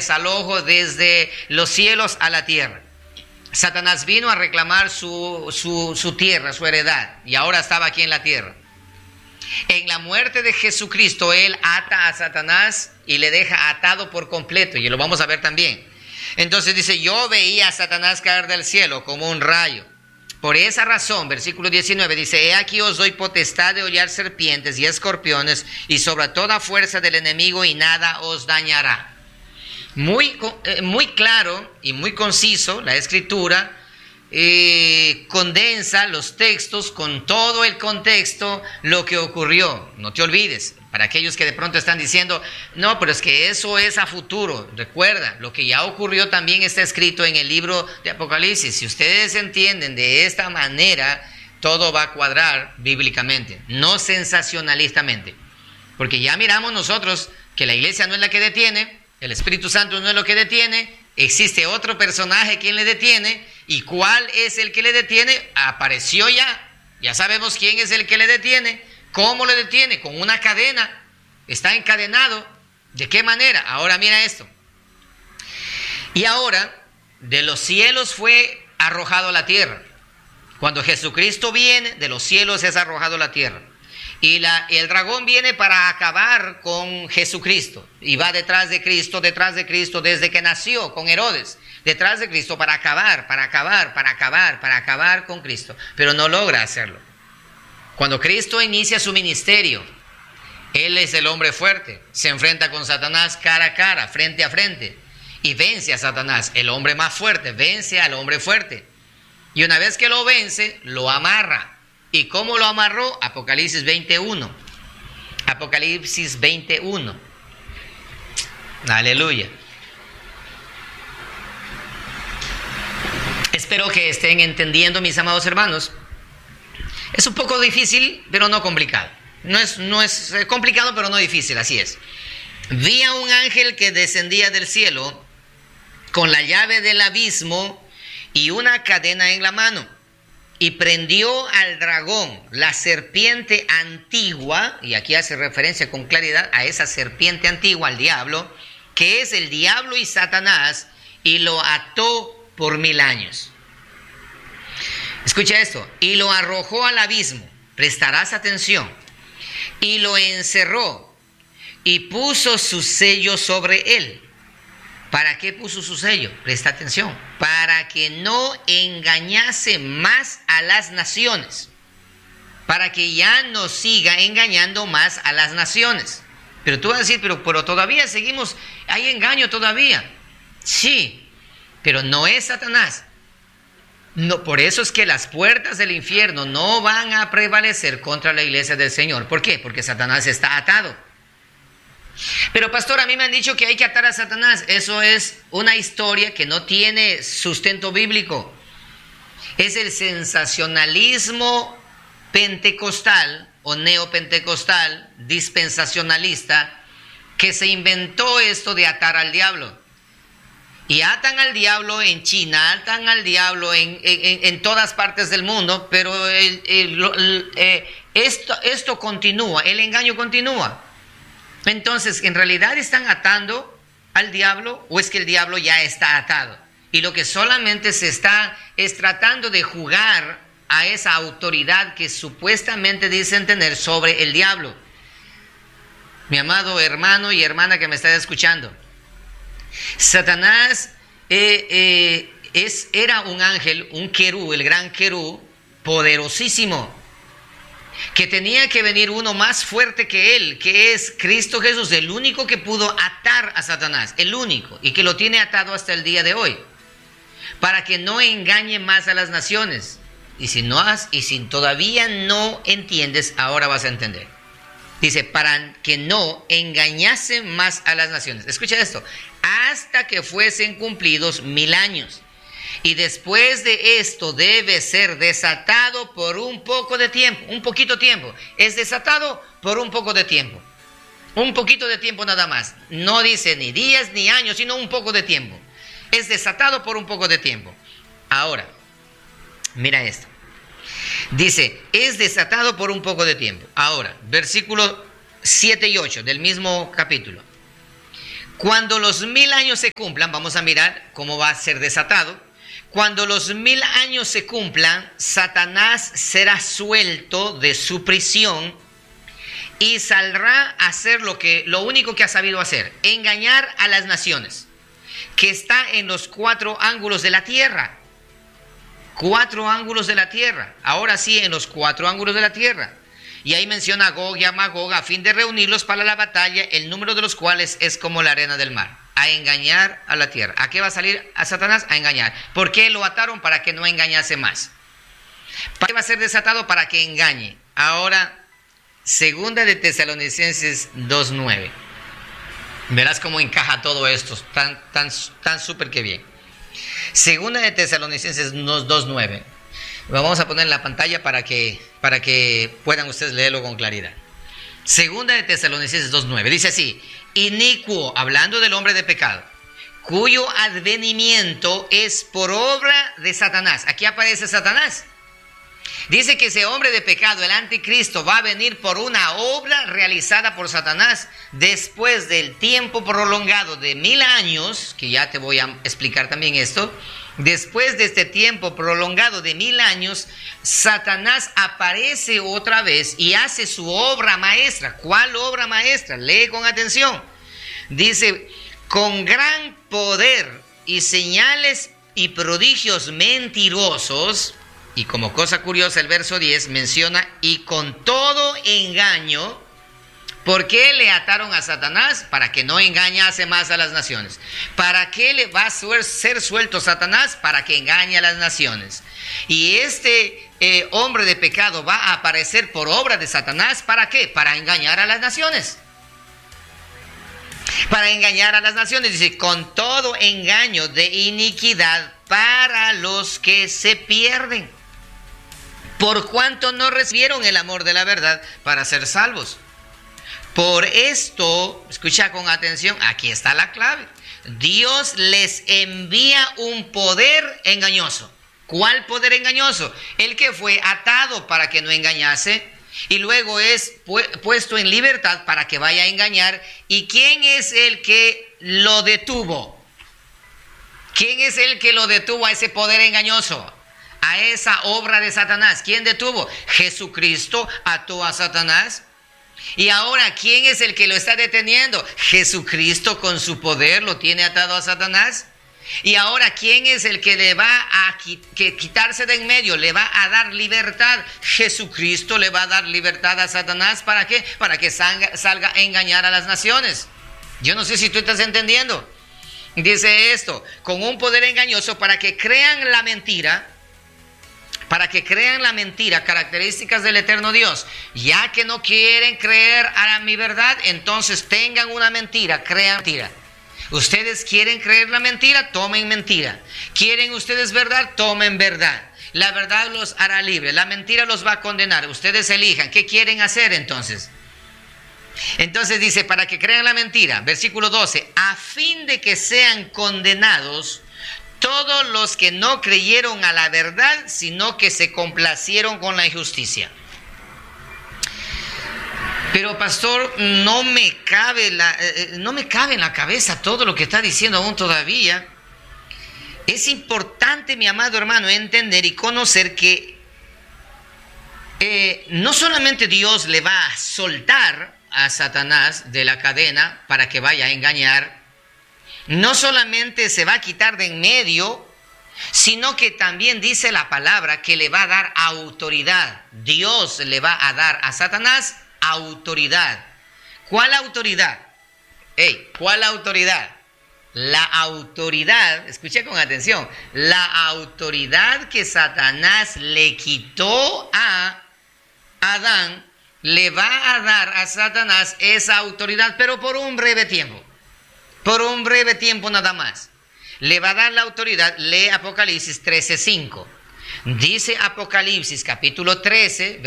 desalojo desde los cielos a la tierra. Satanás vino a reclamar su tierra, su heredad, y ahora estaba aquí en la tierra. En la muerte de Jesucristo, Él ata a Satanás y le deja atado por completo, y lo vamos a ver también. Entonces dice, yo veía a Satanás caer del cielo como un rayo. Por esa razón, versículo 19 dice, he aquí os doy potestad de hollar serpientes y escorpiones y sobre toda fuerza del enemigo y nada os dañará. Muy claro y muy conciso la escritura, condensa los textos con todo el contexto, lo que ocurrió. No te olvides, para aquellos que de pronto están diciendo, no, pero es que eso es a futuro. Recuerda, lo que ya ocurrió también está escrito en el libro de Apocalipsis. Si ustedes entienden de esta manera, todo va a cuadrar bíblicamente, no sensacionalistamente. Porque ya miramos nosotros que la iglesia no es la que detiene, el Espíritu Santo no es lo que detiene, existe otro personaje quien le detiene. ¿Y cuál es el que le detiene? Apareció ya sabemos quién es el que le detiene. ¿Cómo le detiene? Con una cadena. Está encadenado. ¿De qué manera? Ahora mira esto. Y ahora, de los cielos fue arrojado a la tierra. Cuando Jesucristo viene, de los cielos es arrojado a la tierra. Y el dragón viene para acabar con Jesucristo. Y va detrás de Cristo, desde que nació con Herodes. Detrás de Cristo para acabar con Cristo. Pero no logra hacerlo. Cuando Cristo inicia su ministerio, Él es el hombre fuerte. Se enfrenta con Satanás cara a cara, frente a frente. Y vence a Satanás. El hombre más fuerte vence al hombre fuerte. Y una vez que lo vence, lo amarra. ¿Y cómo lo amarró? Apocalipsis 21. Apocalipsis 21. Aleluya. Espero que estén entendiendo, mis amados hermanos. Es un poco difícil, pero no complicado. No es complicado, pero no difícil, así es. Vi a un ángel que descendía del cielo con la llave del abismo y una cadena en la mano. Y prendió al dragón, la serpiente antigua, y aquí hace referencia con claridad a esa serpiente antigua, al diablo, que es el diablo y Satanás, y lo ató por 1000 años. Escucha esto, y lo arrojó al abismo, prestarás atención, y lo encerró, y puso su sello sobre él. ¿Para qué puso su sello? Presta atención. Para que no engañase más a las naciones. Para que ya no siga engañando más a las naciones. Pero tú vas a decir, pero todavía seguimos, hay engaño todavía. Sí, pero no es Satanás. No, por eso es que las puertas del infierno no van a prevalecer contra la iglesia del Señor. ¿Por qué? Porque Satanás está atado. Pero pastor, a mí me han dicho que hay que atar a Satanás. Eso es una historia que no tiene sustento bíblico. Es el sensacionalismo pentecostal o neopentecostal, dispensacionalista, que se inventó esto de atar al diablo. Y atan al diablo en China, atan al diablo en todas partes del mundo, pero esto continúa, el engaño continúa. Entonces, ¿en realidad están atando al diablo o es que el diablo ya está atado? Y lo que solamente se está es tratando de jugar a esa autoridad que supuestamente dicen tener sobre el diablo. Mi amado hermano y hermana que me está escuchando, Satanás era un ángel, un querú, el gran querú, poderosísimo, que tenía que venir uno más fuerte que él, que es Cristo Jesús, el único que pudo atar a Satanás, el único, y que lo tiene atado hasta el día de hoy, para que no engañe más a las naciones. Y si todavía no entiendes, ahora vas a entender. Dice, para que no engañase más a las naciones. Escucha esto, hasta que fuesen cumplidos 1000 años. Y después de esto debe ser desatado por un poco de tiempo, un poquito tiempo. Es desatado por un poco de tiempo. Un poquito de tiempo nada más. No dice ni días ni años, sino un poco de tiempo. Es desatado por un poco de tiempo. Ahora, mira esto. Dice, es desatado por un poco de tiempo. Ahora, versículos 7 y 8 del mismo capítulo. Cuando los 1000 años se cumplan, vamos a mirar cómo va a ser desatado. Cuando los 1000 años se cumplan, Satanás será suelto de su prisión y saldrá a hacer lo único que ha sabido hacer: engañar a las naciones, que está en los 4 ángulos de la tierra. 4 ángulos de la tierra. Ahora sí, en los 4 ángulos de la tierra. Y ahí menciona a Gog y a Magog a fin de reunirlos para la batalla, el número de los cuales es como la arena del mar. A engañar a la tierra. ¿A qué va a salir a Satanás? A engañar. ¿Por qué lo ataron? Para que no engañase más. ¿Para qué va a ser desatado? Para que engañe. Ahora, segunda de Tesalonicenses 2:9. Verás cómo encaja todo esto. Tan súper que bien. Segunda de Tesalonicenses 2:9. Lo vamos a poner en la pantalla para que puedan ustedes leerlo con claridad. Segunda de Tesalonicenses 2:9. Dice así: inicuo, hablando del hombre de pecado, cuyo advenimiento es por obra de Satanás. Aquí aparece Satanás. Dice que ese hombre de pecado, el anticristo, va a venir por una obra realizada por Satanás después del tiempo prolongado de 1000 años, que ya te voy a explicar también esto. Después de este tiempo prolongado de 1000 años, Satanás aparece otra vez y hace su obra maestra. ¿Cuál obra maestra? Lee con atención. Dice: con gran poder y señales y prodigios mentirosos. Y como cosa curiosa, el verso 10 menciona: y con todo engaño. ¿Por qué le ataron a Satanás? Para que no engañase más a las naciones. ¿Para qué le va a ser suelto Satanás? Para que engañe a las naciones. Y este hombre de pecado va a aparecer por obra de Satanás. ¿Para qué? Para engañar a las naciones. Para engañar a las naciones. Dice: con todo engaño de iniquidad para los que se pierden, por cuanto no recibieron el amor de la verdad para ser salvos. Por esto, escucha con atención, aquí está la clave. Dios les envía un poder engañoso. ¿Cuál poder engañoso? El que fue atado para que no engañase y luego es puesto en libertad para que vaya a engañar. ¿Y quién es el que lo detuvo? ¿Quién es el que lo detuvo a ese poder engañoso? A esa obra de Satanás. ¿Quién detuvo? Jesucristo ató a Satanás. Y ahora, ¿quién es el que lo está deteniendo? Jesucristo con su poder lo tiene atado a Satanás. Y ahora, ¿quién es el que le va a quitarse de en medio? Le va a dar libertad. Jesucristo le va a dar libertad a Satanás. ¿Para qué? Para que salga a engañar a las naciones. Yo no sé si tú estás entendiendo. Dice esto: con un poder engañoso para que crean la mentira. Para que crean la mentira, características del eterno Dios. Ya que no quieren creer a mi verdad, entonces tengan una mentira, crean mentira. Ustedes quieren creer la mentira, tomen mentira. Quieren ustedes verdad, tomen verdad. La verdad los hará libres, la mentira los va a condenar. Ustedes elijan, ¿qué quieren hacer entonces? Entonces dice: para que crean la mentira, versículo 12, a fin de que sean condenados todos los que no creyeron a la verdad, sino que se complacieron con la injusticia. Pero pastor, no me cabe en la cabeza todo lo que está diciendo aún todavía. Es importante, mi amado hermano, entender y conocer que no solamente Dios le va a soltar a Satanás de la cadena para que vaya a engañar, no solamente se va a quitar de en medio, sino que también dice la palabra que le va a dar autoridad. Dios le va a dar a Satanás autoridad. ¿Cuál autoridad? ¿Cuál autoridad? La autoridad, escuche con atención, la autoridad que Satanás le quitó a Adán, le va a dar a Satanás esa autoridad, pero por un breve tiempo. Por un breve tiempo nada más. Le va a dar la autoridad. Lee Apocalipsis 13:5. Dice Apocalipsis capítulo 13.